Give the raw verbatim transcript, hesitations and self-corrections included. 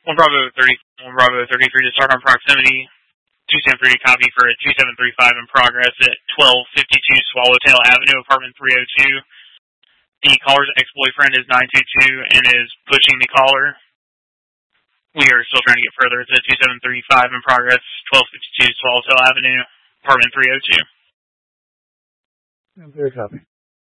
one Bravo thirty, one Bravo thirty-three to start on proximity. two seven three to copy for a two seven three five in progress at twelve fifty-two Swallowtail Avenue, apartment three oh two. The caller's ex-boyfriend is nine two two and is pushing the caller. We are still trying to get further. It's a two seven three five in progress, twelve fifty-two Swallowtail Avenue, apartment three oh two. Very copy.